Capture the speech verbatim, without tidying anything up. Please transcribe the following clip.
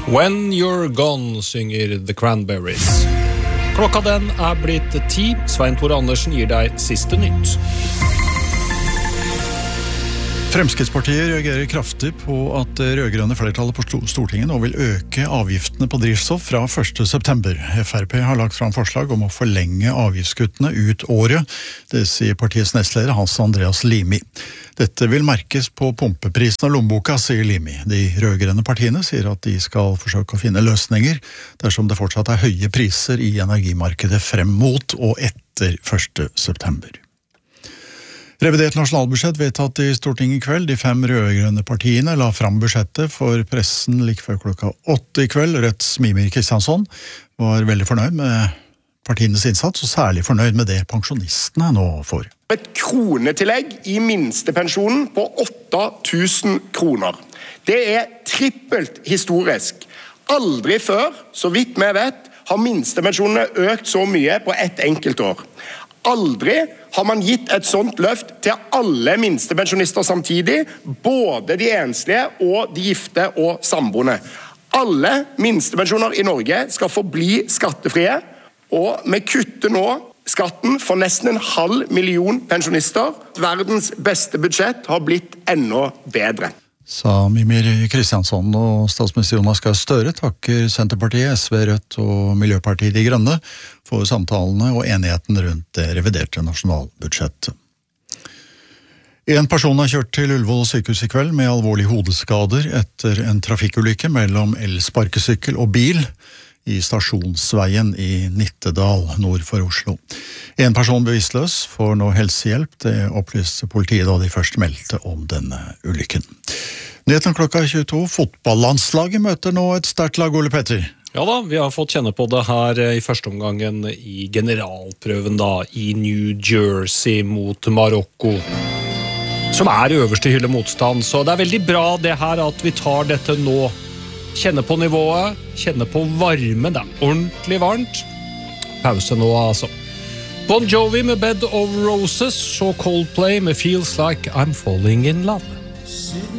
When You're Gone synger The Cranberries. Klokka den er blitt ti. Svein Tore Andersen gir deg siste nytt. Fremskrittspartiet reagerer kraftig på at det rødgrønne flertallet på Stortinget nå vil øke avgiftene på drivstoff fra første september. F R P har lagt fram forslag om å forlenge avgiftskuttene ut året. Det sier partiets nestleder Hans Andreas Limi. Dette vil merkes på pumpeprisen og lommeboka, sier Limi. De rødgrønne partiene sier at de skal forsøke å finne løsninger dersom det fortsatt er høye priser i energimarkedet frem mot og etter første september. Revidert nasjonalbudsjett vedtatt i Stortinget i kveld. De fem rødgrønne partiene la fram budsjettet for pressen like før klokka åtte i kveld. Rødts Mímir Kristjánsson var veldig fornøyd med partienes innsats, og særlig fornøyd med det pensjonistene nå får. Et kronetillegg i minstepensjonen på åtte tusen kroner. Det er trippelt historisk. Aldri før, så vidt vi vet, har minstepensjonene økt så mye på ett enkelt år. Aldri har man gitt et sånt løft til alle minstepensjonister samtidig, både de enslige og de gifte og samboende. Alle minstepensjoner i Norge skal forbli skattefrie, og vi kutter nå skatten for nesten en halv million pensjonister. Verdens beste budsjett har blitt enda bedre. Sa Mímir Kristjánsson, og statsminister Jonas Gahr Støre takker Senterpartiet, S V, Rødt og Miljøpartiet De Grønne for samtalene og enigheten rundt det reviderte nasjonalbudsjettet. En person har kjørt til Ullevål sykehus i kveld med alvorlige hodeskader etter en trafikkulykke mellom elsparkesykkel og bil i Stasjonsveien i Nittedal, nord for Oslo. En person bevisstløs får nå helsehjelp, det opplyste politiet da de først meldte om denne ulykken. Nyheten klokka tjueto, fotballandslaget møter nå et sterkt lag, Ole Petter. Ja da, vi har fått kjenne på det her i første omgangen i generalprøven da, i New Jersey mot Marokko, som er øverste hylle motstand, så det er veldig bra det her at vi tar dette nå. Kjenne på nivået, kjenne på varmen, det er ordentlig varmt. Pause nå altså. Bon Jovi med Bed of Roses, så Coldplay med Feels Like I'm Falling in Love.